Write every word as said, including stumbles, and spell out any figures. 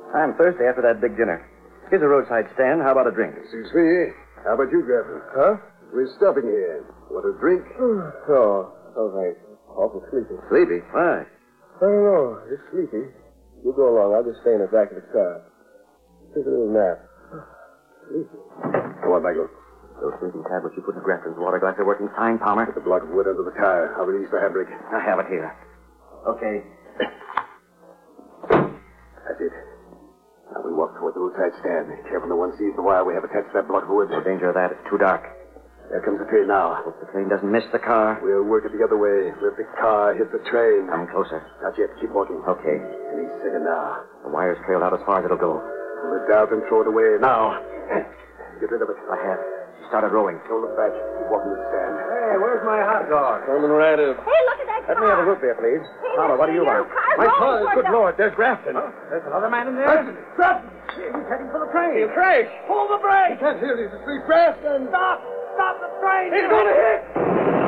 I'm thirsty after that big dinner. Here's a roadside stand. How about a drink? Suits me. How about you, Grafton? Huh? We're stopping here. Want a drink? Oh, oh, thanks. Awful sleepy. Sleepy? Why? I don't know. Just sleepy. You go along. I'll just stay in the back of the car. Take a little nap. Sleepy. Come on, Michael. Those sleeping tablets you put in Grafton's water glass are working fine, Palmer. Put the block of wood under the tire. I'll release the handbrake. I have it here. Okay. That's it. Now we walk toward the roadside stand. Careful no one sees the wire we have attached to that block of wood. No danger of that. It's too dark. There comes the train now. Hope the train doesn't miss the car. We'll work it the other way. Let the car hit the train. Come closer. Not yet. Keep walking. Okay. Any second now. The wire's trailed out as far as it'll go. Pull it out and throw it away. Now. Get rid of it. I have. She started rowing. Don't look back. Keep walking the stand. Hey, where's my hot dog? Coming right up. Hey, look at that car. Let me have a root beer, please. Hey, Palmer, what do you want? My car. Good Lord, there's Grafton. There's another man in there? Stop! He's heading for the train. He'll crash. Pull the brake. I can't hear these. It's Grafton. Stop! Stop the train! He's going to hit!